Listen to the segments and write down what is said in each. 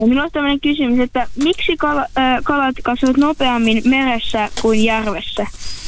Minulla on tämmöinen kysymys, että miksi kalat kasvavat nopeammin meressä kuin järvessä?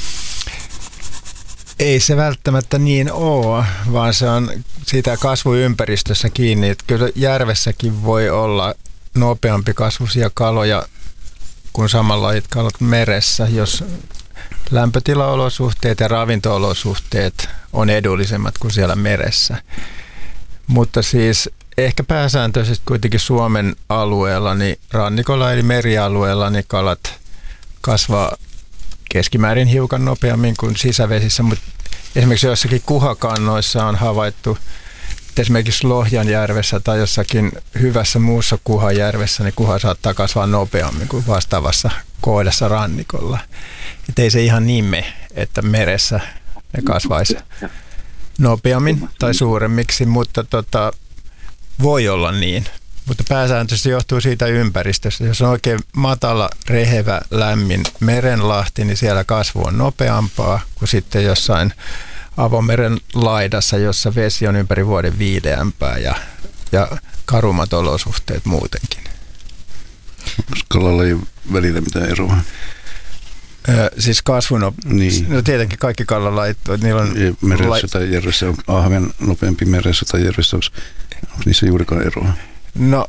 Ei se välttämättä niin ole, vaan se on siitä kasvuympäristössä kiinni. Että kyllä järvessäkin voi olla nopeampi kasvuisia kaloja kuin samanlaiset kalat meressä, jos lämpötilaolosuhteet ja ravinto-olosuhteet on edullisemmat kuin siellä meressä. Mutta siis ehkä pääsääntöisesti kuitenkin Suomen alueella, niin rannikolla eli merialueella, niin kalat kasvaa keskimäärin hiukan nopeammin kuin sisävesissä, mutta esimerkiksi joissakin kuhakannoissa on havaittu, että esimerkiksi Lohjanjärvessä tai jossakin hyvässä muussa kuhajärvessä, niin kuha saattaa kasvaa nopeammin kuin vastaavassa kohdassa rannikolla. Että ei se ihan niin mene, että meressä ne kasvaisi nopeammin tai suuremmiksi, mutta voi olla niin. Mutta pääsääntöisesti johtuu siitä ympäristöstä. Jos on oikein matala, rehevä, lämmin merenlahti, niin siellä kasvu on nopeampaa kuin sitten jossain avomeren laidassa, jossa vesi on ympäri vuoden viileämpää ja karummat olosuhteet muutenkin. Onko kalalajien välillä mitään eroa? Siis niin. No tietenkin kaikki kalalajit, niillä on... Meressä tai järvessä, on ahven nopeampi meressä tai järvessä, onko niissä juurikaan eroa? No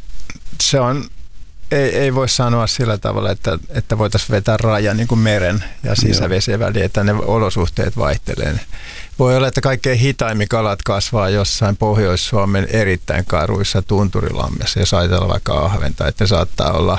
se on, ei voi sanoa sillä tavalla, että voitaisiin vetää raja niin kuin meren ja sisävesien väliin, että ne olosuhteet vaihtelee. Voi olla, että kaikkein hitaimmin kalat kasvaa jossain Pohjois-Suomen erittäin karuissa tunturilammessa, jos ajatellaan vaikka ahventa, että ne saattaa olla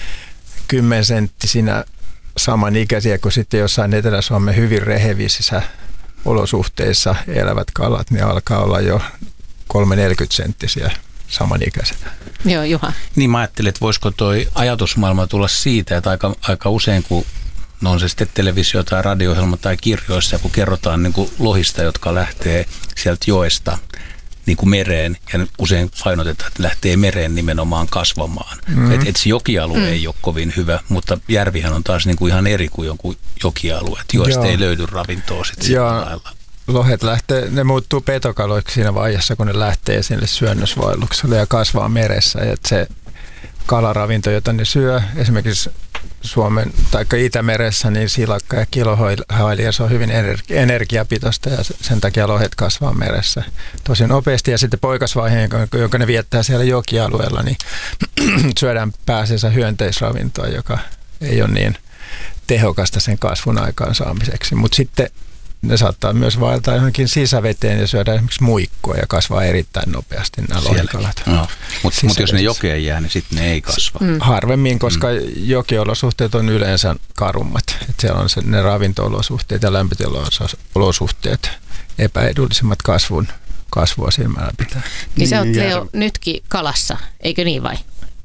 10-senttisinä samanikäisiä kuin sitten jossain Etelä-Suomen hyvin rehevisissä olosuhteissa elävät kalat, niin alkaa olla jo 30-40-senttisiä samanikäisenä. Joo, Juha. Niin mä ajattelin, että voisiko toi ajatusmaailma tulla siitä, että aika usein kun on se sitten televisio- tai radio-ohjelma tai kirjoissa, kun kerrotaan niin kuin lohista, jotka lähtee sieltä joesta niin kuin mereen, ja usein painotetaan, että lähtee mereen nimenomaan kasvamaan. Että se jokialue ei ole kovin hyvä, mutta järvihän on taas niin kuin ihan eri kuin jonkun jokialue, että joista ei löydy ravintoa sitten sillä lailla. Lohet ne muuttuu petokaloiksi siinä vaiheessa, kun ne lähtee sinne syönnösvaellukselle ja kasvaa meressä. Ja se kalaravinto, jota ne syö, esimerkiksi Suomen tai Itämeressä, niin silakka ja kilohailija, se on hyvin energiapitoista ja sen takia lohet kasvaa meressä tosi nopeasti. Ja sitten poikasvaiheen, jonka ne viettää siellä jokialueella, niin syödään pääasiassa hyönteisravintoa, joka ei ole niin tehokasta sen kasvun aikaansaamiseksi. Mutta sitten ne saattaa myös vaeltaa johonkin sisäveteen ja syödä esimerkiksi muikkoa ja kasvaa erittäin nopeasti nämä lohikalat. No. Mutta jos ne jokeen jää, niin sitten ne ei kasva. Harvemmin, koska jokiolosuhteet on yleensä karummat. Et siellä on ne ravinto-olosuhteet ja lämpötilaolosuhteet epäedullisemmat kasvua silmällä pitää. Niin sä oot, Leo, nytkin kalassa, eikö niin vai?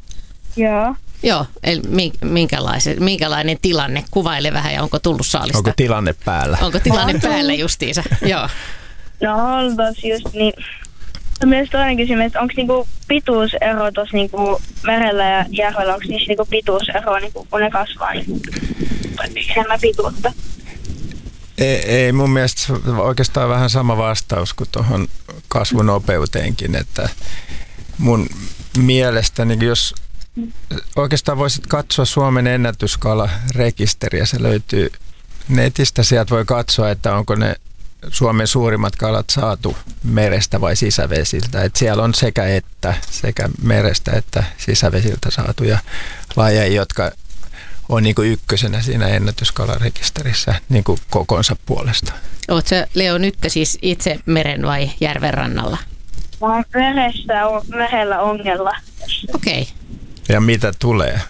Joo. Joo, eli minkälainen tilanne? Kuvaile vähän ja onko tullut saalista? Onko tilanne päällä? Onko tilanne päällä justiinsa? Joo. No on tossa just niin. Myös toinen kysymys, että onko niinku pituusero tuossa niinku merellä ja järvellä, onko niissä niinku pituusero, niinku, kun ne kasvaa niinku enemmän pituutta? Ei mun mielestä oikeastaan vähän sama vastaus kuin tuohon kasvunopeuteenkin, että mun mielestä niin jos oikeastaan voisit katsoa Suomen ennätyskalarekisteriä, se löytyy netistä, sieltä voi katsoa, että onko ne Suomen suurimmat kalat saatu merestä vai sisävesiltä. Et siellä on sekä merestä että sisävesiltä saatuja lajeja, jotka on niin kuin ykkösenä siinä ennätyskalarekisterissä niin kuin kokonsa puolesta. Oletko Leo nyt siis itse meren vai järven rannalla? Mä oon merellä ongella. Okei. Ja mitä tulee?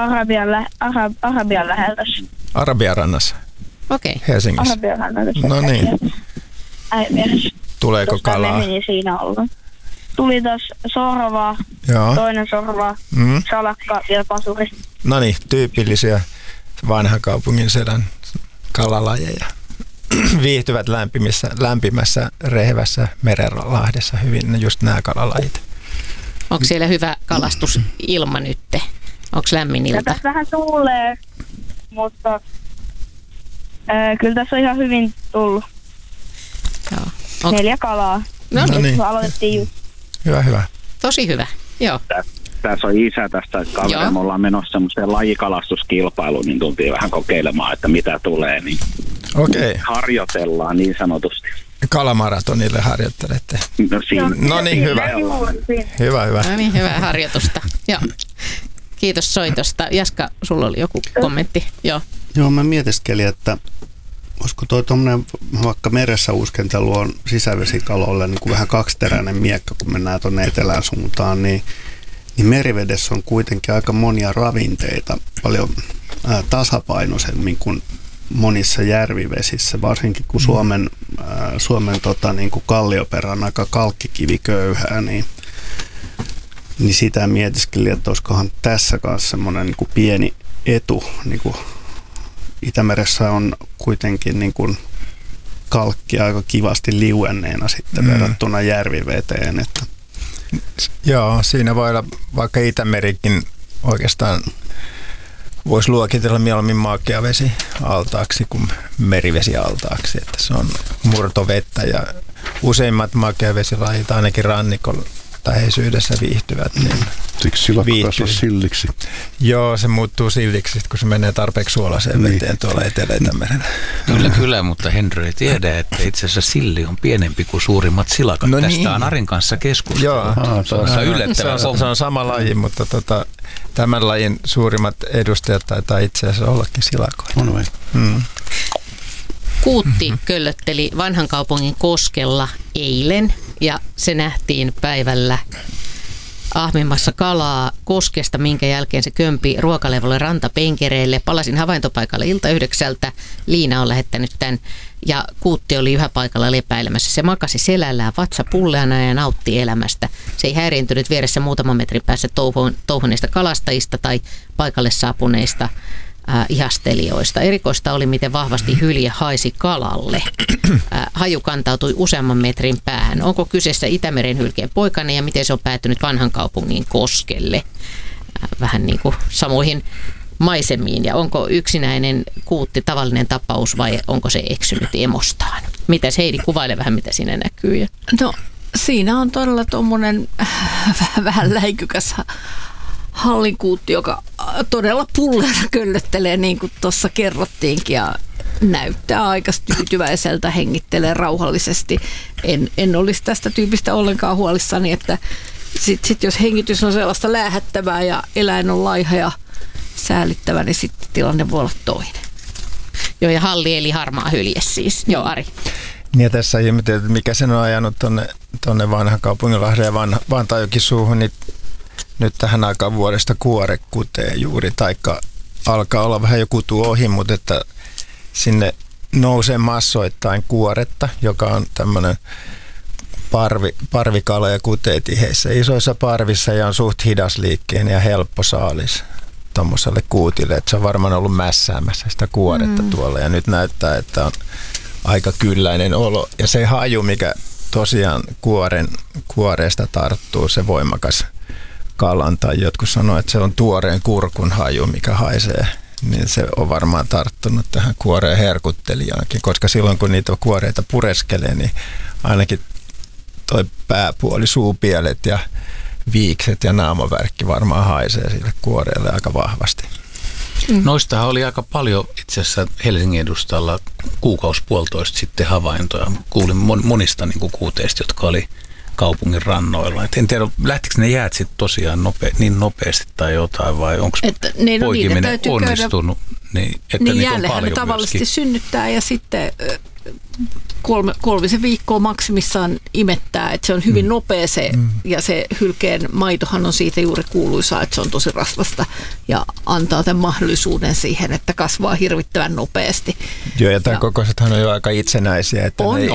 Arabian läheltä. Arabian rannassa? Okei. Helsingissä? Arabian rannassa. No niin. Äimies. Tuleeko kalaa? Siinä ollut. Tuli tuossa sorvaa, toinen sorvaa, salakka ja pasuri. No niin, tyypillisiä vanhan kaupungin sedän kalalajeja. Viihtyvät lämpimässä, rehevässä merenlahdessa hyvin just nämä kalalajit. Onko siellä hyvä kalastusilma nytte? Onko lämmin ilta? Tässä vähän tuulee, mutta kyllä tässä on ihan hyvin tullut. Joo. 4 kalaa. No niin. Aloitettiin just. Hyvä. Tosi hyvä, joo. tässä on isä tästä, että kaveri, me ollaan menossa semmoiseen lajikalastuskilpailuun, niin tultiin vähän kokeilemaan, että mitä tulee, niin harjoitellaan niin sanotusti. Kalamaratonille harjoittelette. No niin, hyvä. Hyvä. No niin, hyvää harjoitusta. Joo. Kiitos soitosta. Jaska, sulla oli joku kommentti. Joo, mä mietiskelin, että olisiko toi tommonen, vaikka meressä uskentelu on sisävesikaloille niin kuin vähän kaksiteräinen miekka, kun mennään tuonne etelän suuntaan, niin merivedessä on kuitenkin aika monia ravinteita paljon tasapainoisemmin kuin monissa järvivesissä, varsinkin kun Suomen niin kuin kallioperä on aika kalkkikiviköyhää, niin sitä mietiskelin, että olisikohan tässä kanssa semmoinen niin kuin pieni etu. Niin kuin Itämeressä on kuitenkin niin kuin kalkki aika kivasti liuenneena sitten verrattuna järviveteen. Että. Joo, siinä voi olla vaikka Itämerikin oikeastaan voisi luokitella mieluummin makeavesi altaaksi kuin merivesi altaaksi, että se on murtovettä ja useimmat makeavesilajit ainakin rannikolla läheisyydessä viihtyvät. Niin siksi silakka kasvaa silliksi. Joo, se muuttuu silliksi, kun se menee tarpeeksi suolaiseen veteen tuolla Etelä-Itämerellä. Kyllä, mutta Henry ei tiedä, että itse asiassa silli on pienempi kuin suurimmat silakat. No tästä niin. on Arin kanssa keskustelua. Joo, se on sama laji, mutta tämän lajin suurimmat edustajat taitaa itse asiassa ollakin silakoita. On vai? Kuutti köllötteli vanhan kaupungin koskella eilen ja se nähtiin päivällä ahmimassa kalaa koskesta, minkä jälkeen se kömpi ruokalevolle rantapenkereille. Palasin havaintopaikalle ilta 9. Liina on lähettänyt tämän ja Kuutti oli yhä paikalla lepäilemässä. Se makasi selällään vatsapulleana ja nautti elämästä. Se ei häiriintynyt vieressä muutaman metrin päässä touhuneista kalastajista tai paikalle saapuneista ihastelijoista. Erikoista oli, miten vahvasti hylje haisi kalalle. Haju kantautui useamman metrin päähän. Onko kyseessä Itämeren hylkeen poikainen ja miten se on päätynyt vanhan kaupungin koskelle? Vähän niin kuin samoihin maisemiin. Ja onko yksinäinen kuutti tavallinen tapaus vai onko se eksynyt emostaan? Mitäs Heidi, kuvaile vähän, mitä siinä näkyy? No, siinä on todella tuommoinen vähän läikykäs hallinkuutti, joka todella pulleena köllöttelee, niin kuin tuossa kerrottiinkin, ja näyttää aika tyytyväiseltä, hengittelee rauhallisesti. En olisi tästä tyypistä ollenkaan huolissani, että sit jos hengitys on sellaista läähättävää ja eläin on laiha ja säälittävä, niin sitten tilanne voi olla toinen. Joo, ja halli eli harmaa hylje siis. Joo, Ari. Ja tässä ihmeteltiin, että mikä sen on ajanut tuonne vanhan kaupunginlahden ja Vantaanjoki suuhun, niin nyt tähän aikaan vuodesta kuore kutee juuri, taikka alkaa olla vähän jo kutu ohi, mutta että sinne nousee massoittain kuoretta, joka on tämmöinen parvikala ja kutee tiheissä isoissa parvissa ja on suht hidasliikkeen ja helppo saalis tuommoiselle kuutille, että se on varmaan ollut mässäämässä sitä kuoretta tuolla ja nyt näyttää, että on aika kylläinen olo ja se haju, mikä tosiaan kuoreesta tarttuu, se voimakas kalan tai jotkut sanoo, että se on tuoreen kurkun haju, mikä haisee, niin se on varmaan tarttunut tähän kuoreen herkuttelijaankin, koska silloin kun niitä kuoreita pureskelee, niin ainakin toi pääpuoli, suupielet ja viikset ja naamavärkki varmaan haisee sille kuoreelle aika vahvasti. Noistahan oli aika paljon itse asiassa Helsingin edustalla kuukausi-puolitoista sitten havaintoja. Kuulin monista niin kuin kuuteista, jotka oli kaupungin rannoilla. Et en tiedä, lähtikö ne jäät sitten tosiaan niin nopeasti tai jotain, vai onko poikiminen onnistunut? Niin, jäällehän ne tavallisesti myöskin synnyttää ja sitten kolmisen viikkoa maksimissaan imettää, että se on hyvin nopea se, ja se hylkeen maitohan on siitä juuri kuuluisaa, että se on tosi rasvasta ja antaa tämän mahdollisuuden siihen, että kasvaa hirvittävän nopeasti. Joo, ja tämän kokoisethan on jo aika itsenäisiä, että ne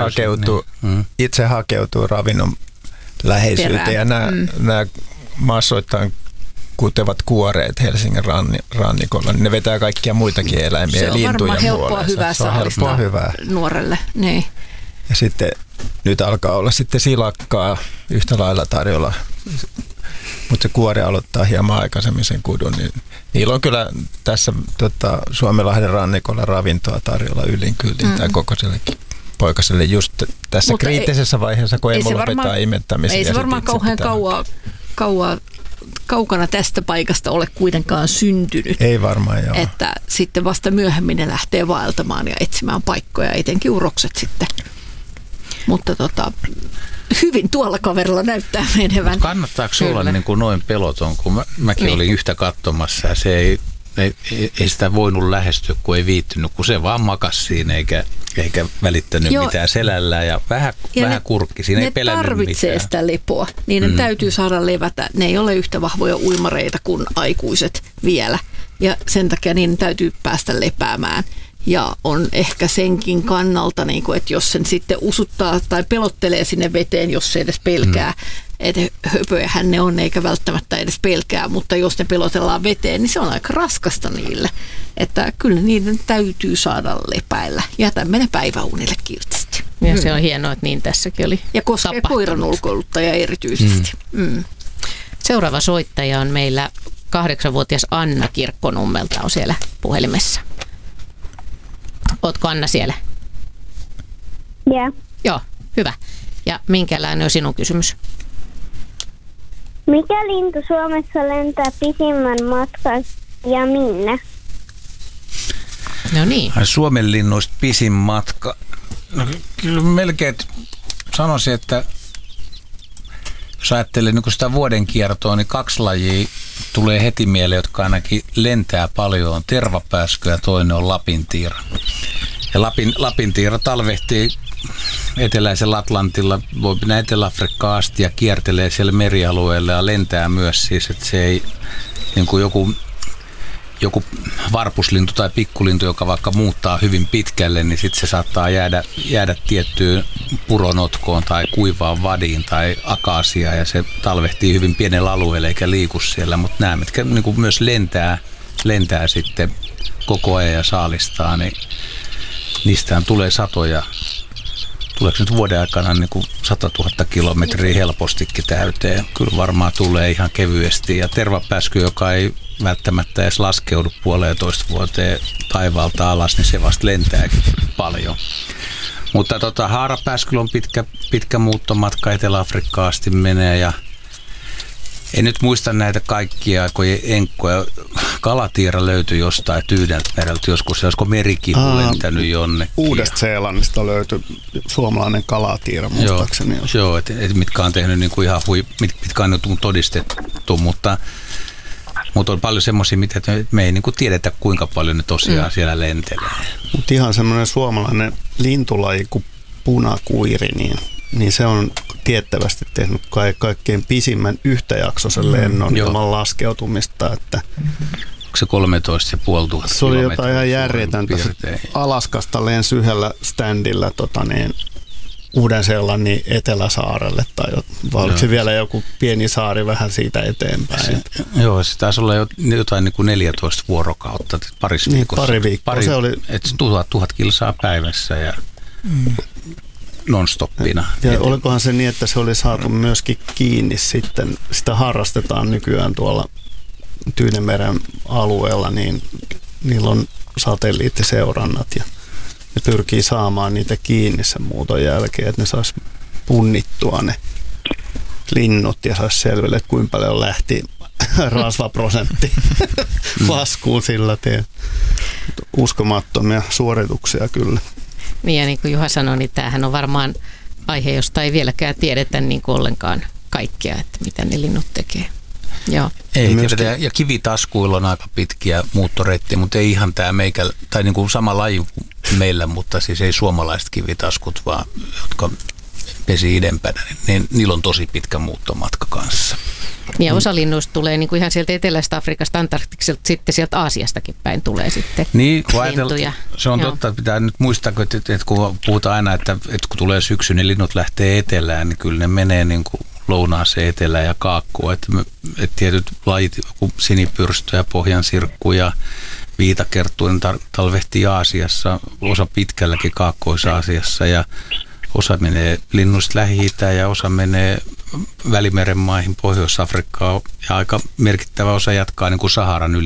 itse hakeutuu ravinnon läheisyyteen, ja nämä massoittain kutevat kuoreet Helsingin rannikolla, niin ne vetää kaikkia muitakin eläimiä ja lintuja muualle. Se on helppoa hyvää nuorelle. Niin. Ja sitten nyt alkaa olla sitten silakkaa yhtä lailla tarjolla, mutta se kuore aloittaa hieman aikaisemmin sen kudun. Niin niillä on kyllä tässä Suomenlahden rannikolla ravintoa tarjolla ylinkyllin tai kokoisellekin poikaselle just tässä kriittisessä vaiheessa, kun emo lopettaa imettämisen. Ei se varmaan kauhean kauaa kaukana tästä paikasta ole kuitenkaan syntynyt. Ei varmaan, joo. Että sitten vasta myöhemmin ne lähtee vaeltamaan ja etsimään paikkoja, etenkin urokset sitten. Mutta hyvin tuolla kaverilla näyttää menevän. Kannattaako se olla niin kuin noin peloton, kun mäkin olin yhtä katsomassa ja se ei sitä voinut lähestyä, kun ei viittynyt, kun se vaan makasi siinä eikä välittänyt mitään selällään ja vähän kurkki. Siinä ei pelännyt mitään. Ne tarvitsee sitä lepoa, niin ne täytyy saada levätä. Ne ei ole yhtä vahvoja uimareita kuin aikuiset vielä ja sen takia niin täytyy päästä lepäämään. Ja on ehkä senkin kannalta, niin kuin, että jos sen sitten usuttaa tai pelottelee sinne veteen, jos se edes pelkää, että höpöjähän ne on eikä välttämättä edes pelkää, mutta jos ne pelotellaan veteen, niin se on aika raskasta niille. Että kyllä niiden täytyy saada lepäillä. Jätämme ne päiväunille kiltisti. Ja se on hienoa, että niin tässäkin oli ja koskee koiran ulkoiluttaja erityisesti. Seuraava soittaja on meillä 8-vuotias Anna Kirkkonummelta on siellä puhelimessa. Ootko Anna siellä? Joo, hyvä. Ja minkälainen on sinun kysymys? Mikä lintu Suomessa lentää pisimmän matkan ja minne? No niin. Suomen linnuista pisin matka. No, kyllä melkein sanoisin, että jos ajattelee niin sitä vuoden kiertoa, niin 2 lajia tulee heti mieleen, jotka ainakin lentää paljon. On tervapääsky ja toinen on lapintiira. Ja lapintiira talvehtii eteläisellä Atlantilla, voi mennä Etelä-Afrikkaan asti ja kiertelee siellä merialueella ja lentää myös siis, että se ei niin kuin joku varpuslintu tai pikkulintu, joka vaikka muuttaa hyvin pitkälle, niin sitten se saattaa jäädä tiettyyn puronotkoon tai kuivaan vadiin tai akaasiaan ja se talvehtii hyvin pienellä alueella eikä liiku siellä, mutta nämä, mitkä niin kuin myös lentää sitten koko ajan ja saalistaa, niin niistähän tulee satoja. Tuleeko nyt vuoden aikana niin kuin 100 000 kilometriä helpostikin täyteen? Kyllä varmaan tulee ihan kevyesti. Ja tervapääsky, joka ei välttämättä edes laskeudu 1,5 vuoteen taivaalta alas, niin se vasta lentääkin paljon. Mutta haarapääskyllä on pitkä muuttomatka Etelä-Afrikkaan asti menee ja en nyt muista näitä kaikkia aikojen enkkoja. Kalatiira löytyi jostain Tyyneltämereltä joskus. Olisiko merikihu lentänyt jonnekin? Uudesta-Seelannista löytyi suomalainen kalatiira, muistaakseni. Joo, mitkä on tehnyt niin kuin ihan mitkä on todistettu, mutta on paljon semmoisia, mitä me ei niin kuin tiedetä, kuinka paljon ne tosiaan siellä lentelee. Mutta ihan semmoinen suomalainen lintulaji kuin punakuiri, niin se on tiettävästi tehnyt kaikkein pisimmän yhtäjaksoisen lennon ilman laskeutumista. Että onko se 13 500 se oli jotain ihan järjetöntä. Alaskasta lensi yhdellä standilla Uuden-Seelannin Eteläsaarelle tai oliko se vielä joku pieni saari vähän siitä eteenpäin. Se taisi olla jotain niin kuin 14 vuorokautta, pari viikkoa. Se oli 1000 kilsaa päivässä ja non-stoppina. Ja olikohan se niin, että se oli saatu myöskin kiinni sitten, sitä harrastetaan nykyään tuolla Tyynenmeren alueella, niin niillä on satelliittiseurannat ja ne pyrkii saamaan niitä kiinni sen muuton jälkeen, että ne saisi punnittua ne linnut ja saisi selville, että kuinka paljon lähti rasvaprosentti laskuun sillä tien. Uskomattomia suorituksia kyllä. Niin ja niin kuin Juha sanoi, niin tämähän on varmaan aihe, josta ei vieläkään tiedetä niin kuin ollenkaan kaikkea, että mitä ne linnut tekee. Joo. Ei tiedetä, ja kivitaskuilla on aika pitkiä muuttoreittejä, mutta ei ihan tämä tai niin kuin sama laji kuin meillä, mutta siis ei suomalaiset kivitaskut, vaan jotka pesi idempänä, niin niillä on tosi pitkä muuttomatka kanssa. Ja osa linnuista tulee niin kuin ihan sieltä Etelästä Afrikasta, Antarktikselta, sitten sieltä Aasiastakin päin tulee sitten lintuja. Se on totta, että pitää nyt muistaa, että kun puhutaan aina, että kun tulee syksy, niin linnut lähtee etelään, niin kyllä ne menee niin kuin lounaaseen, etelään ja kaakkoon. Että tietyt lajit, joku sinipyrstö ja pohjansirkku ja viitakerttu, talvehtii Aasiassa, osa pitkälläkin Kaakkois-Aasiassa ja osa menee linnuista Lähi-Itään ja osa menee Välimeren maihin, Pohjois-Afrikkaan ja aika merkittävä osa jatkaa niin kuin Saharan yli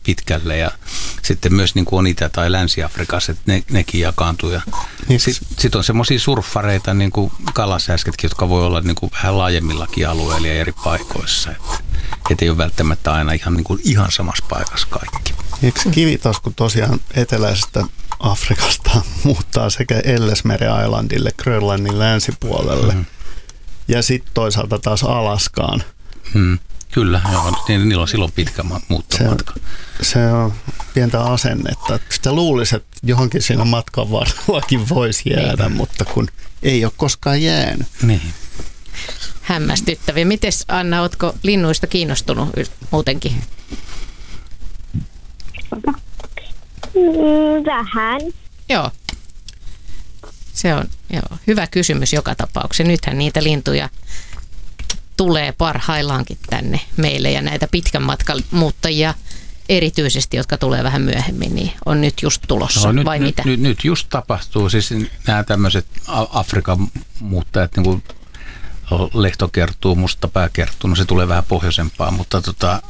pitkälle ja sitten myös niin kuin on Itä- tai Länsi-Afrikassa, että nekin jakaantuu. Sitten on semmoisia surffareita, niin kuin kalasääsketkin, jotka voi olla niin kuin vähän laajemmillakin alueilla ja eri paikoissa. Että ei ole välttämättä aina ihan samassa paikassa kaikki. Eikö kivitasku tosiaan eteläisestä Afrikasta muuttaa sekä Ellesmeren Islandille, Grönlannin länsipuolelle ja sitten toisaalta taas Alaskaan? Kyllä, joo. Niillä on silloin pitkä muuttomatka. Se on pientä asennetta. Sitä luulisi, että johonkin siinä matkan varrellakin voisi jäädä, mutta kun ei ole koskaan jäänyt. Niin. Hämmästyttäviä. Mites Anna, ootko linnuista kiinnostunut muutenkin? Vähän. Joo. Se on hyvä kysymys joka tapauksessa. Nythän niitä lintuja tulee parhaillaankin tänne meille ja näitä pitkän matkan muuttajia erityisesti, jotka tulee vähän myöhemmin, niin on nyt just tulossa, vai mitä? Nyt just tapahtuu. Siis nämä tämmöiset Afrikan muuttajat, niin kuin lehtokertuu, mustapääkertuu, no se tulee vähän pohjoisempaa, mutta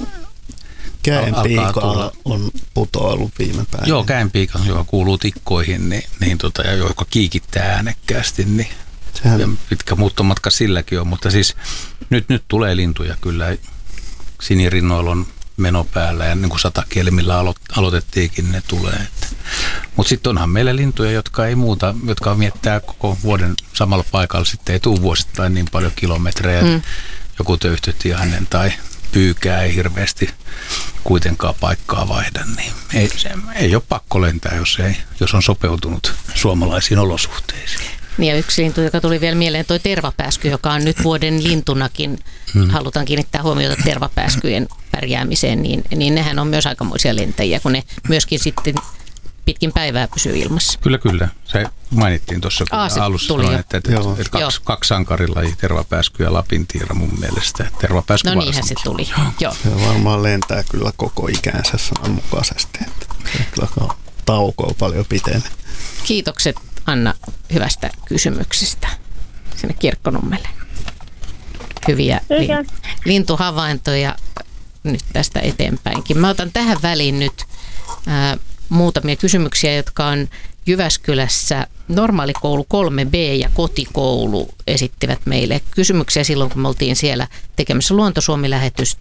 käenpiika on putoillut viime päivänä. Joo, käenpiika, joka kuuluu tikkoihin, ja joka kiikittää äänekkäästi, niin pitkä muuttomatka silläkin on, mutta siis nyt tulee lintuja kyllä. Sinirinnoilla on meno päällä ja niin kuin satakieli, millä aloitettiinkin, ne tulee. Mutta sitten onhan meillä lintuja, jotka ei muuta, jotka viettää koko vuoden samalla paikalla, sitten ei tule vuosittain niin paljon kilometrejä, joku töyhtötiainen tai pyykää ei hirveästi kuitenkaan paikkaa vaihda, niin ei ole pakko lentää, jos on sopeutunut suomalaisiin olosuhteisiin. Niin ja yksi lintu, joka tuli vielä mieleen, toi tervapääsky, joka on nyt vuoden lintunakin. Halutaan kiinnittää huomiota tervapääskyjen pärjäämiseen, niin nehän on myös aikamoisia lentäjiä, kun ne myöskin sitten pitkin päivää pysyy ilmassa. Kyllä. Se mainittiin tuossa alussa, että kaksi sankarilajia, tervapääsky ja lapintiira mun mielestä. Tervapääsky no niinhän se tuli. Joo. Se varmaan lentää kyllä koko ikänsä sananmukaisesti. Kyllä tauko on paljon pitenee. Kiitokset Anna hyvästä kysymyksestä sinne Kirkkonummelle. Hyviä lintuhavaintoja nyt tästä eteenpäinkin. Mä otan tähän väliin nyt muutamia kysymyksiä, jotka on Jyväskylässä. Normaalikoulu 3B ja kotikoulu esittivät meille kysymyksiä silloin, kun me oltiin siellä tekemässä Luontosuomi-lähetystä,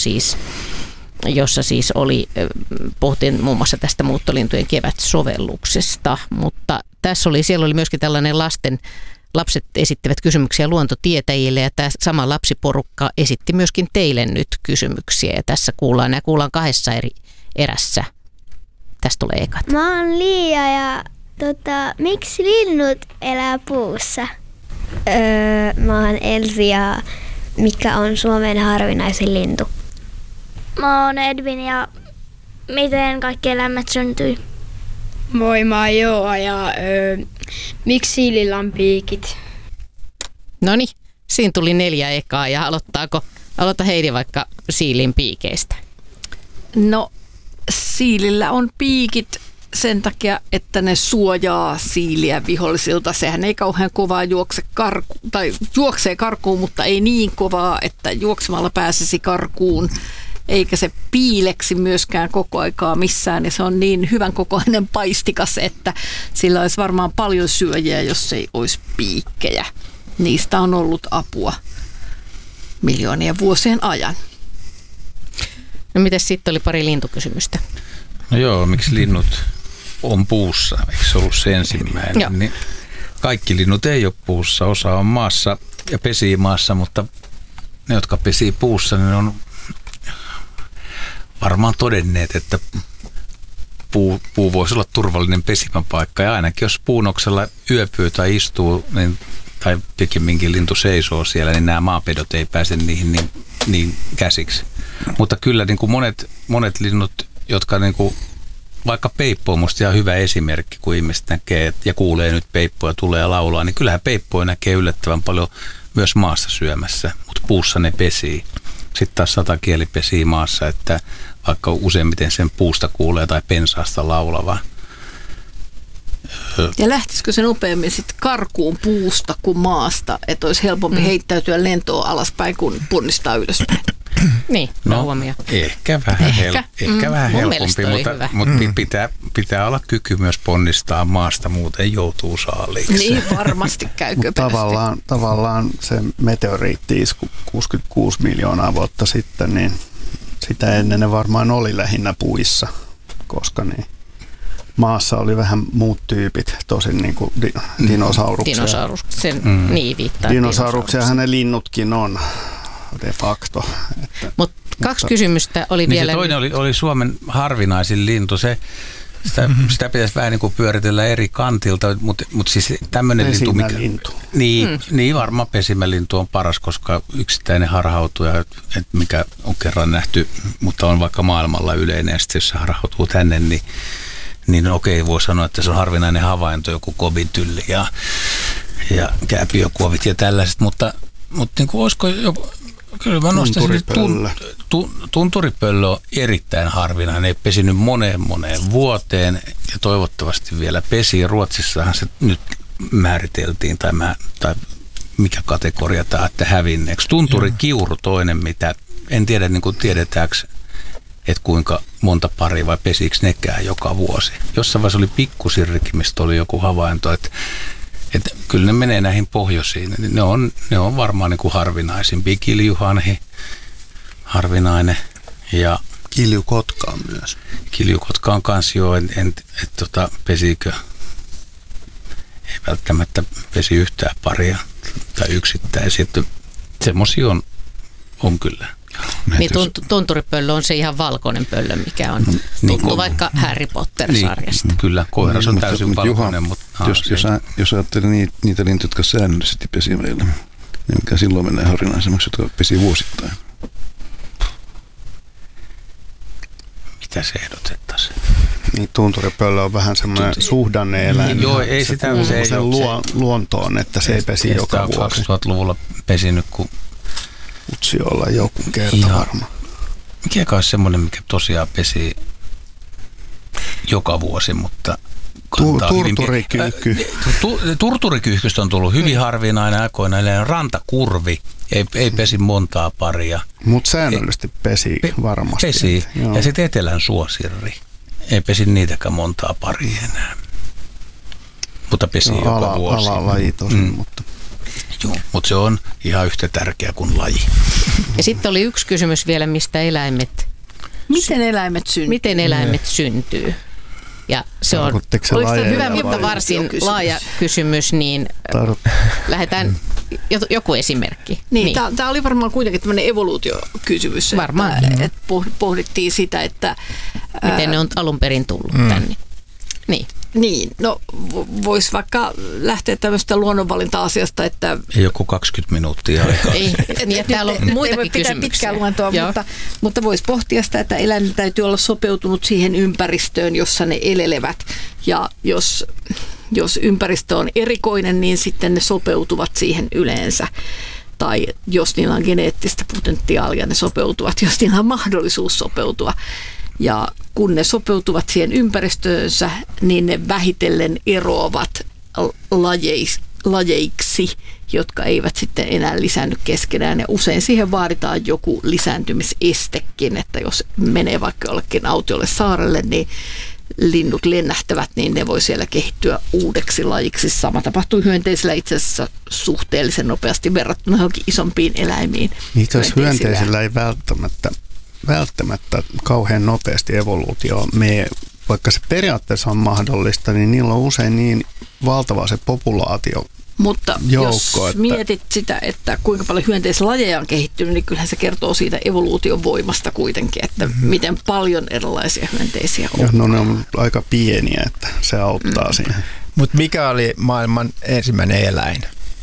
jossa siis puhuttiin muun muassa tästä muuttolintujen kevätsovelluksesta, mutta siellä oli myöskin tällainen lapset esittivät kysymyksiä luontotietäjille ja tämä sama lapsiporukka esitti myöskin teille nyt kysymyksiä ja tässä kuullaan kahdessa eri erässä. Tästä tulee ekat. Mä oon Liia ja miksi linnut elää puussa? Mä oon Elsi ja mikä on Suomen harvinaisin lintu? Mä oon Edvin ja miten kaikki eläimet syntyi? Moi, mä oon Joa ja miksi siilillä on piikit? Noniin, siinä tuli 4 ekaa ja aloita Heidi vaikka siilin piikeistä. No siilillä on piikit sen takia, että ne suojaa siiliä vihollisilta. Sehän ei kauhean kovaa juoksee karkuun, mutta ei niin kovaa, että juoksemalla pääsisi karkuun. Eikä se piileksi myöskään koko aikaa missään. Ja se on niin hyvän kokoinen paistikas, että sillä olisi varmaan paljon syöjiä, jos ei olisi piikkejä. Niistä on ollut apua miljoonien vuosien ajan. No mites sitten oli pari lintukysymystä? No joo, miksi linnut on puussa? Eikö se ollut se ensimmäinen? Niin kaikki linnut ei ole puussa. Osa on maassa ja pesii maassa, mutta ne, jotka pesii puussa, niin on varmaan todenneet, että puu voisi olla turvallinen pesimäpaikka. Ja ainakin jos puunoksella yöpyy tai istuu, tai pikemminkin lintu seisoo siellä, niin nämä maapedot ei pääse niihin niin käsiksi. Mutta kyllä niin kuin monet linnut, jotka niin kuin, vaikka peippo on musta ihan hyvä esimerkki, kun ihmiset näkee ja kuulee nyt peippoja tulee ja laulaa, niin kyllähän peippoja näkee yllättävän paljon myös maassa syömässä, mutta puussa ne pesii. Sitten taas satakieli pesii maassa, että vaikka useimmiten sen puusta kuulee tai pensaasta laulavaa. Ja lähtisikö se nopeammin sitten karkuun puusta kuin maasta, että olisi helpompi heittäytyä lentoon alaspäin kuin ponnistaa ylöspäin? Niin, huomio. Ehkä vähän helpompi, mutta pitää olla kyky myös ponnistaa maasta, muuten joutuu saaliiksi. Niin varmasti käy köpelösti. Tavallaan se meteoriitti-isku 66 miljoonaa vuotta sitten, niin sitä ennen ne varmaan oli lähinnä puissa, koska niin maassa oli vähän muut tyypit, tosin niin kuin dinosauruksia. Niin viittaa. Dinosauruksiahan ne linnutkin on de facto. Mutta 2 kysymystä oli vielä. Se toinen oli Suomen harvinaisin lintu. Sitä pitäisi vähän niin kuin pyöritellä eri kantilta, mutta siis tämmöinen lintu. Niin varmaan pesimälintu on paras, koska yksittäinen harhautuja, mikä on kerran nähty, mutta on vaikka maailmalla yleinen, ja sitten jos se harhautuu tänne, niin okei, voi sanoa, että se on harvinainen havainto, joku kobitylli ja kääpiökuovit ja tällaiset, mutta niin kuin olisiko joku, kyllä mä nostaisin, tunturipöllö on erittäin harvinainen, ei pesinyt moneen vuoteen ja toivottavasti vielä pesi. Ruotsissahan se nyt määriteltiin tai mikä kategoria tämä, että hävinneeksi. Tunturikiuru toinen, mitä en tiedä, niin kuin tiedetäänkö, että kuinka monta paria vai pesikö nekään joka vuosi. Jossain vaiheessa oli pikkusirrikin, mistä oli joku havainto, että kyllä ne menee näihin pohjoisiin. Ne on varmaan niin kuin harvinaisimpia. Kiljuhanhi, harvinainen. Ja kiljukotka on myös. Kiljukotka on kans jo, pesikö. Ei välttämättä pesi yhtään paria tai yksittäisiä. Semmoisia on kyllä. Niin tunturipöllö on se ihan valkoinen pöllö, mikä on tuttu vaikka Harry Potter-sarjasta. Niin, kyllä, koiras on täysin valkoinen. Mutta jos ajattelee niitä lintuja, jotka säännöllisesti pesi meillä, niin mikä silloin menee harvinaisemmaksi, jotka pesi vuosittain. Mitä se ehdotettaisiin? Niin tunturipöllö on vähän semmoinen suhdanne-eläin. Joo, ei sitä se luontoon, että se ei pesi joka vuosi. 2000-luvulla pesinyt, kun Utsi olla joku kerta varmaan. Mikä olisi semmoinen, mikä tosiaan pesi joka vuosi, mutta turturikyyhky. Turturikyyhkystä on tullut hyvin harvinainen aikoina. Rantakurvi ei pesi montaa paria. Mutta säännöllisesti pesi varmasti. Pesi. Ja sitten etelän suosirri. Ei pesi niitäkään montaa paria enää. Mutta pesi joka vuosi. Alalaji tosin, mutta. Joo, mutta se on ihan yhtä tärkeä kuin laji. Ja sitten oli yksi kysymys vielä, mistä eläimet... Miten eläimet syntyy? Ja se on hyvä, mutta varsin laaja kysymys, niin lähdetään joku esimerkki. Niin. Tämä oli varmaan kuitenkin tämmöinen evoluutiokysymys. Varmaan. Että pohdittiin sitä, että miten ne on alun perin tullut tänne. Niin, no voisi vaikka lähteä tämmöistä luonnonvalinta-asiasta, että... Ei joku 20 minuuttia aikaa. Ei, niin täällä on muitakin kysymyksiä. Pitkää luentoa, mutta voisi pohtia sitä, että eläimen täytyy olla sopeutunut siihen ympäristöön, jossa ne elelevät. Ja jos ympäristö on erikoinen, niin sitten ne sopeutuvat siihen yleensä. Tai jos niillä on geneettistä potentiaalia, ne sopeutuvat, jos niillä on mahdollisuus sopeutua. Ja kun ne sopeutuvat siihen ympäristöönsä, niin ne vähitellen eroavat lajeiksi, jotka eivät sitten enää lisäänny keskenään. Ja usein siihen vaaditaan joku lisääntymisestekin, että jos menee vaikka jollekin autiolle saarelle, niin linnut lennähtävät, niin ne voi siellä kehittyä uudeksi lajiksi. Sama tapahtuu hyönteisillä itse asiassa suhteellisen nopeasti verrattuna johonkin isompiin eläimiin. Niitä hyönteisillä ei välttämättä kauhean nopeasti evoluutio mene, vaikka se periaatteessa on mahdollista, niin niillä on usein niin valtava se populaatio. Mutta jos mietit sitä, että kuinka paljon hyönteislajeja on kehittynyt, niin kyllähän se kertoo siitä evoluution voimasta kuitenkin, että miten paljon erilaisia hyönteisiä on. No ne on aika pieniä, että se auttaa siihen. Mutta mikä oli maailman ensimmäinen eläin?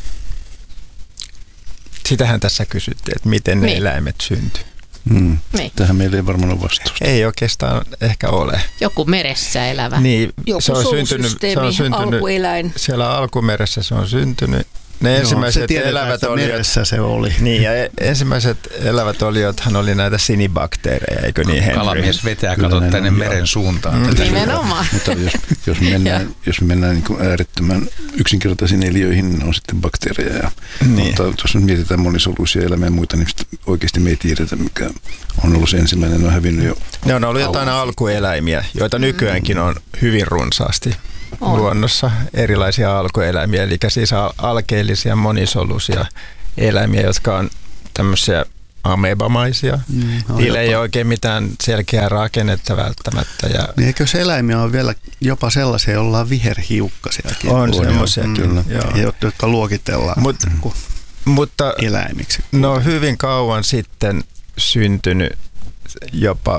Sitähän tässä kysyttiin, että miten ne eläimet syntyy. Tähän meillä ei varmaan ole vastausta. Ei oikeastaan ehkä ole. Joku meressä elävä. Niin, joku se on syntynyt alkueläin. Siellä alkumeressä se on syntynyt ne ensimmäiset elävät oliot, meressä se oli. Niin, ja ensimmäiset elävät oliothan oli näitä sinibakteereja, eikö niin, Henry? Kalamies vetää, kato tänne meren suuntaan. Nimenomaan. Mutta jos mennään niin kuin äärettömän yksinkertaisiin eliöihin, niin on sitten bakteereja. Ja, mutta jos mietitään monisoluisia eläimiä ja muita, niin oikeasti me ei tiedetä, mikä on ollut se ensimmäinen, ne on hävinnyt jo. Ne on ollut jotain alkueläimiä, joita nykyäänkin on hyvin runsaasti luonnossa, erilaisia alkueläimiä, eli siis alkeellisia monisoluisia eläimiä, jotka on tämmöisiä amebamaisia. Niillä ei ole oikein mitään selkeää rakennetta välttämättä. Ja niin eikö se eläimiä ole vielä jopa sellaisia, joilla on viherhiukkasiakin? On semmoisia, kyllä. Jotka luokitellaan mutta eläimiksi. No hyvin kauan sitten syntynyt, jopa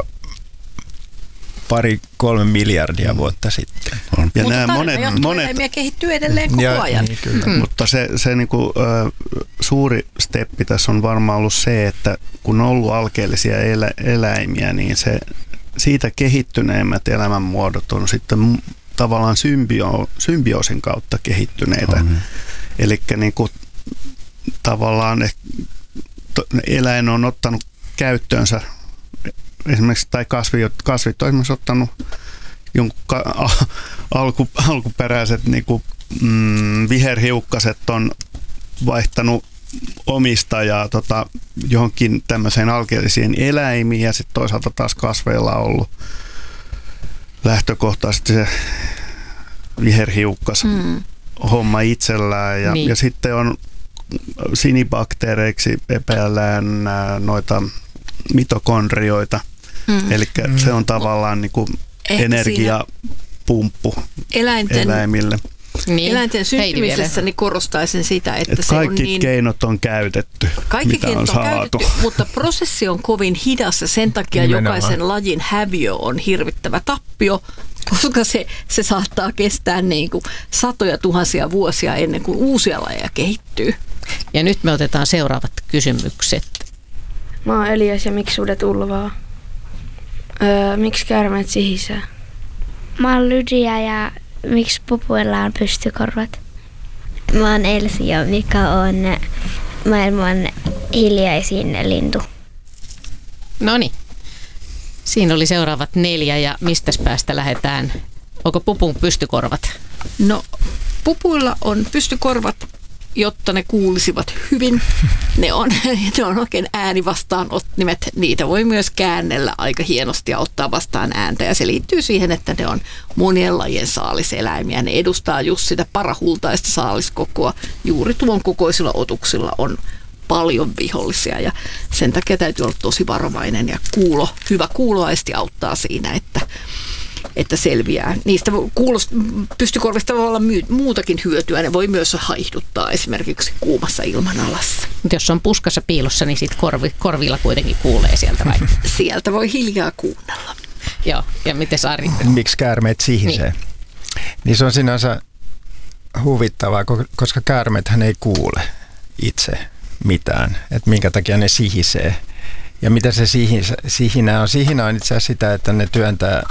2-3 miljardia vuotta sitten. Ja mutta monet eläimiä kehittyy edelleen koko ajan. Niin, kyllä. Mutta se niinku, suuri steppi tässä on varmaan ollut se, että kun on ollut alkeellisia eläimiä, niin siitä kehittyneemmät elämänmuodot on sitten tavallaan symbioosin kautta kehittyneitä. Eli niinku, tavallaan eläin on ottanut käyttöönsä esimerkiksi, tai kasvit on esimerkiksi ottanut jonkun alkuperäiset niinku, viherhiukkaset on vaihtanut omistajaa johonkin tämmöiseen alkeellisiin eläimiin, ja sitten toisaalta taas kasveilla on ollut lähtökohtaisesti se viherhiukkas homma itsellään, ja sitten on sinibakteereiksi epäillään noita mitokondrioita, eli se on tavallaan niinku energiapumppu eläimille. Niin. Eläinten syntymisessä niin korostaisin sitä, että se kaikki on niin, keinot on käytetty, kaikki keinot on käytetty, mutta prosessi on kovin hidas ja sen takia jokaisen lajin häviö on hirvittävä tappio, koska se saattaa kestää niin kuin satoja tuhansia vuosia ennen kuin uusia lajeja kehittyy. Ja nyt me otetaan seuraavat kysymykset. Mä oon Elias ja miksi sudet ulvaa? Miksi käärmeet sihisee? Mä oon Lydia ja miksi pupuilla on pystykorvat? Mä oon Elsi ja mikä on maailman hiljaisin lintu. Noniin. Siinä oli seuraavat 4 ja mistäs päästä lähdetään? Onko pupun pystykorvat? No, pupuilla on pystykorvat, jotta ne kuulisivat hyvin. Ne on oikein äänivastaanottimet. Niitä voi myös käännellä aika hienosti ja ottaa vastaan ääntä. Ja se liittyy siihen, että ne on monien lajien saaliseläimiä. Ne edustaa just sitä parahultaista saaliskokoa. Juuri tuon kokoisilla otuksilla on paljon vihollisia ja sen takia täytyy olla tosi varovainen ja hyvä kuuloaisti auttaa siinä, että selviää. Niistä pystykorvista voi olla muutakin hyötyä. Ne voi myös haihduttaa esimerkiksi kuumassa ilmanalassa. Mutta jos on puskassa piilossa, niin sitten korvilla kuitenkin kuulee sieltä vai? Sieltä voi hiljaa kuunnella. Joo, ja miten Ari? Miksi käärmeet sihisee? Niin se on sinänsä huvittavaa, koska käärmeethän ei kuule itse mitään, että minkä takia ne sihisee. Ja mitä se sihinä on? Sihinä on itse asiassa sitä, että ne työntää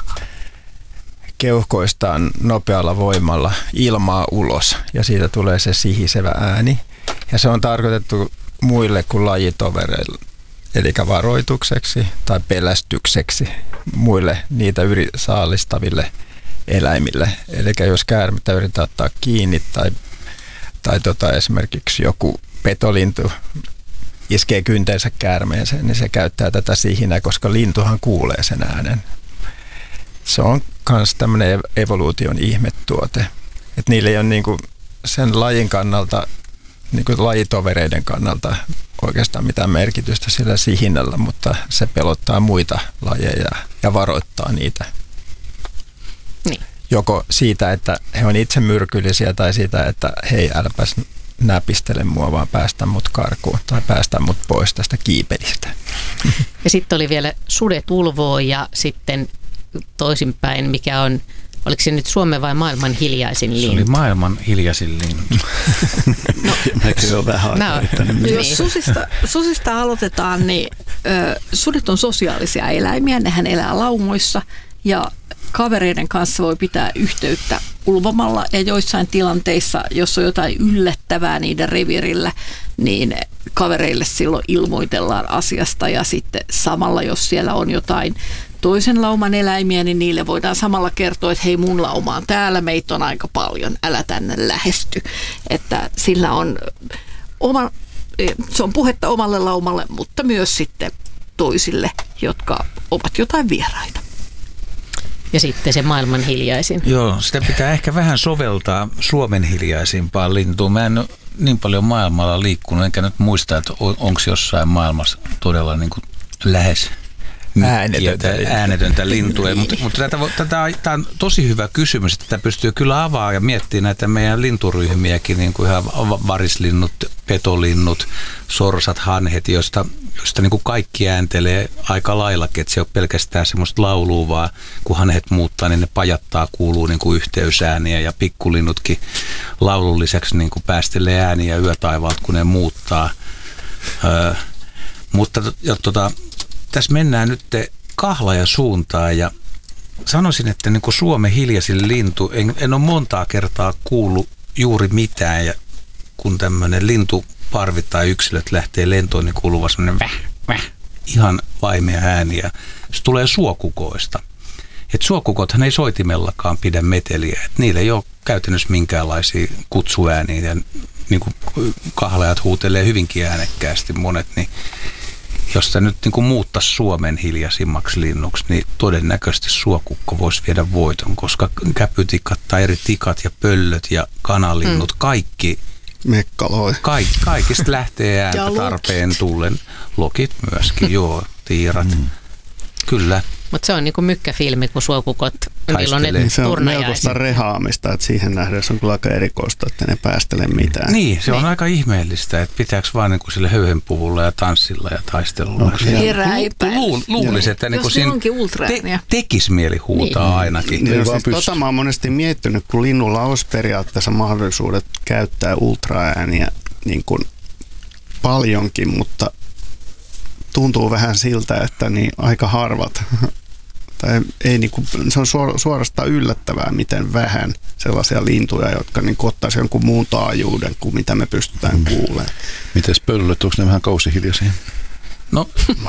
keuhkoistaan nopealla voimalla ilmaa ulos ja siitä tulee se sihisevä ääni. Ja se on tarkoitettu muille kuin lajitovereille, eli varoitukseksi tai pelästykseksi muille niitä saalistaville eläimille. Eli jos käärmettä yritetään ottaa kiinni tai esimerkiksi joku petolintu iskee kynteensä käärmeeseen, niin se käyttää tätä sihinää, koska lintuhan kuulee sen äänen. Se on myös tämmöinen evoluution ihmetuote. Että niillä ei ole niinku sen lajin kannalta, niinku lajitovereiden kannalta oikeastaan mitään merkitystä sillä sihinällä, mutta se pelottaa muita lajeja ja varoittaa niitä. Niin. Joko siitä, että he on itse myrkyllisiä tai siitä, että hei, äläpäs näpistele mua, vaan päästä mut karkuun tai päästä mut pois tästä kiipelistä. Ja sitten oli vielä sudet ulvoo ja sitten toisinpäin, mikä on, oliko se nyt Suomen vai maailman hiljaisin lintu? Se oli maailman hiljaisin lintu. Jos susista aloitetaan, niin sudet on sosiaalisia eläimiä, nehän elää laumoissa ja kavereiden kanssa voi pitää yhteyttä ulvomalla ja joissain tilanteissa, jos on jotain yllättävää niiden revirillä, niin kavereille silloin ilmoitellaan asiasta ja sitten samalla, jos siellä on jotain toisen lauman eläimiä, niin niille voidaan samalla kertoa, että hei, mun lauma on täällä, meitä on aika paljon, älä tänne lähesty. Että sillä on se on puhetta omalle laumalle, mutta myös sitten toisille, jotka ovat jotain vieraita. Ja sitten se maailman hiljaisin. Joo, sitä pitää ehkä vähän soveltaa Suomen hiljaisimpaan lintuun. Mä en ole niin paljon maailmalla liikkunut, enkä nyt muista, että onko jossain maailmassa todella niin kuin lähes äänetöntä lintua. Mutta tämä on tosi hyvä kysymys, että tätä pystyy kyllä avaamaan ja miettimään näitä meidän linturyhmiäkin, niin kuin ihan varislinnut, petolinnut, sorsat, hanhet, joista niin kuin kaikki ääntelee aika laillakin, että se ei ole pelkästään semmoista laulua, vaan kun hanhet muuttaa, niin ne pajattaa, kuuluu niin kuin yhteysääniä ja pikkulinnutkin laulun lisäksi niin kuin päästelee ääniä yötaivaalta, kun ne muuttaa. Mutta tässä mennään nyt kahlajasuuntaan ja sanoisin, että niin kuin Suomen hiljaisin lintu, en ole montaa kertaa kuullut juuri mitään ja kun tämmöinen lintuparvi tai yksilöt lähtee lentoon, niin kuuluu vaan semmoinen ihan vaimea ääni ja se tulee suokukoista. Että suokukothan ei soitimellakaan pidä meteliä, että niillä ei ole käytännössä minkäänlaisia kutsuääniä ja niin kuin kahlajat huutelee hyvinkin äänekkäästi monet, niin jos sitä nyt niin kuin muuttaisi Suomen hiljaisimmaksi linnuksi, niin todennäköisesti suokukko voisi viedä voiton, koska käpytikat tai eri tikat ja pöllöt ja kanalinnut, kaikki mekkaloi. Kaikista lähtee ääntä tarpeen tullen. Lokit myöskin, joo, tiirat. Kyllä. Mutta se on niinku mykkäfilmi, kun suokukot, niillä on ne se on melkoista rehaamista, että siihen nähdään se on kyllä aika erikoista, että ne päästele mitään. Niin, se on aika ihmeellistä, että pitääkö vaan niinku sille höyhenpuvulla ja tanssilla ja taistelulla. No, luulisi, että niinku siinä tekisi mieli huutaa niin. Ainakin. Niin, siis mä oon monesti miettinyt, kun linnulla olisi periaatteessa mahdollisuudet käyttää ultraääniä niin kuin paljonkin, mutta tuntuu vähän siltä, että niin aika harvat. Tai ei niinku, se on suorastaan yllättävää, miten vähän sellaisia lintuja, jotka niin ottaisi jonkun muun taajuuden kuin mitä me pystytään kuulemaan. Mites pöllöt, onko ne vähän kausihiljaisia? No,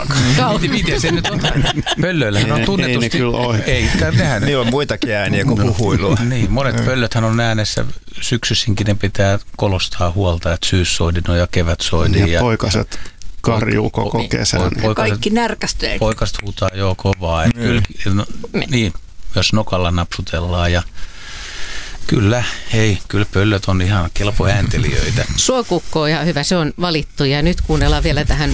miten se nyt on? Pöllöillähän on tunnetusti. Ei ne kyllä ole. Niillä on muitakin ääniä kuin puhuilua. Niin, monet pöllöthän on äänessä. Syksyisinkin ne pitää kolostaa huolta, että syyssoidin on ja kevätsoidin. Ja poikaset karjuu koko kesän. Kaikki närkästyy. Poikaset huutaa jo kovaa. Niin, jos nokalla napsutellaan ja kyllä pöllöt on ihan kelpo ääntelijöitä. Suokukko on ihan hyvä, se on valittu ja nyt kuunnellaan vielä tähän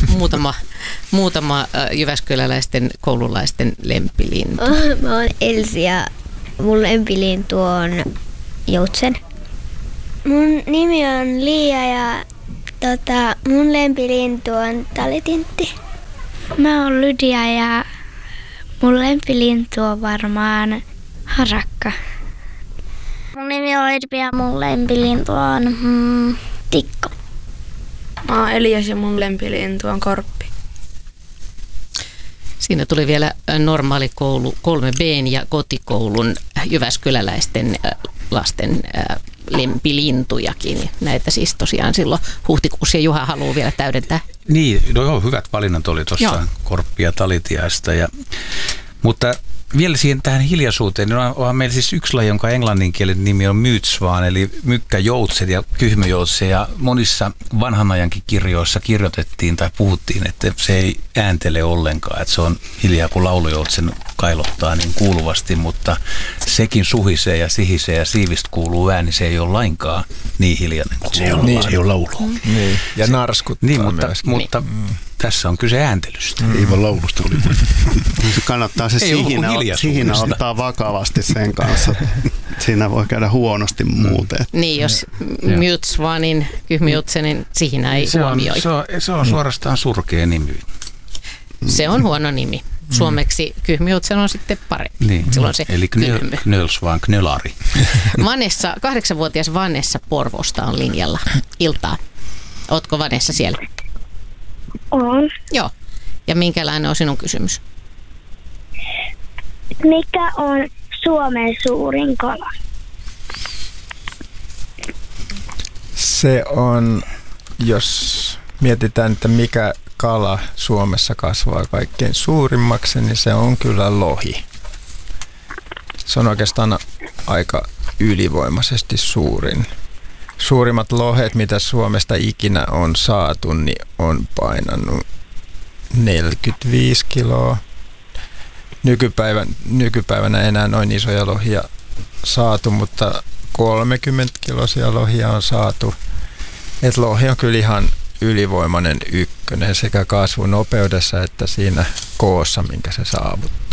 muutama jyväskyläläisten koululaisten lempilintu. Mä oon Elsi ja mun lempilintu on joutsen. Mun nimi on Liia ja mun lempilintu on talitintti. Mä oon Lydia ja mun lempilintu on varmaan harakka. Mun nimi on Edvi ja mun lempilintu on tikka. Mä oon Elias ja mun lempilintu on korppi. Siinä tuli vielä normaalikoulu 3B:n ja kotikoulun jyväskyläläisten lasten lempilintujakin. Näitä siis tosiaan silloin huhtikuussa ja Juha haluaa vielä täydentää. Niin, no joo, hyvät valinnat oli tuossa korppi ja talitiaista. Mutta vielä siihen tähän hiljaisuuteen, niin onhan meillä siis yksi laji, jonka englanninkielinen nimi on myytsvaan, eli mykkäjoutsen ja kyhmyjoutsen, ja monissa vanhan ajankin kirjoissa kirjoitettiin tai puhuttiin, että se ei ääntele ollenkaan, että se on hiljaa, kun laulujoutsen kailottaa niin kuuluvasti, mutta sekin suhisee ja sihisee ja siivistä kuuluu ääni, se ei ole lainkaan niin hiljainen kuin se ei ole laulua. Niin. Ja narskuttaa niin, mutta tässä on kyse ääntelystä. Ei vaan laulusta oli. Kannattaa se siinä ottaa vakavasti sen kanssa. Siinä voi käydä huonosti muuten. Niin, jos myytsvanin, kyhmyjutsenin, siinä ei huomioi. Se on suorastaan surkea nimi. Se on huono nimi. Suomeksi kyhmyjutsen on sitten parempi. Niin. Silloin se knölsvaan knölari. 8-vuotias Vanessa Porvosta on linjalla. Iltaa. Ootko Vanessa siellä? On. Joo. Ja minkälainen on sinun kysymys? Mikä on Suomen suurin kala? Se on, jos mietitään, että mikä kala Suomessa kasvaa kaikkein suurimmaksi, niin se on kyllä lohi. Se on oikeastaan aika ylivoimaisesti suurin. Suurimmat lohet, mitä Suomesta ikinä on saatu, niin on painanut 45 kiloa. Nykypäivänä enää noin isoja lohia saatu, mutta 30-kiloisia lohia on saatu. Et lohi on kyllä ihan ylivoimainen ykkönen sekä kasvunopeudessa että siinä koossa, minkä se saavuttaa.